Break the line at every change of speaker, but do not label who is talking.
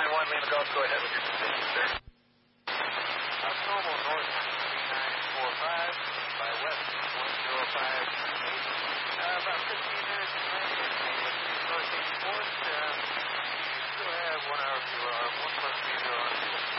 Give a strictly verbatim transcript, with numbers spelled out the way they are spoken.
nine one, Lima Golf, go ahead with your position, sir.